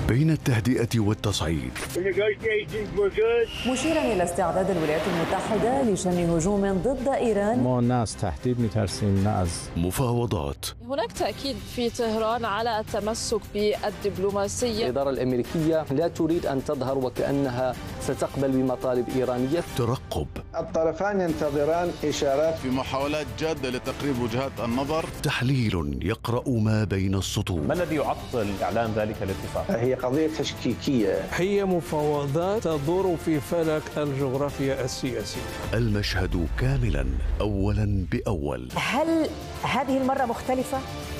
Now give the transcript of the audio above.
بين التهدئة والتصعيد، مشيرا إلى استعداد الولايات المتحدة لشن هجوم ضد إيران. ما ناس تهديد مترسين ناس مفاوضات. هناك تأكيد في طهران على التمسك بالدبلوماسية. الإدارة الأمريكية لا تريد أن تظهر وكأنها ستقبل بمطالب إيرانية. ترقب. الطرفان ينتظران إشارات في محاولات جادة لتقريب وجهات النظر. تحليل يقرأ ما بين السطور. ما الذي يعطل إعلان ذلك الاتفاق؟ هي قضية تشكيكية، هي مفاوضات تدور في فلك الجغرافيا السياسية. المشهد كاملا أولا بأول. هل هذه المرة مختلفة؟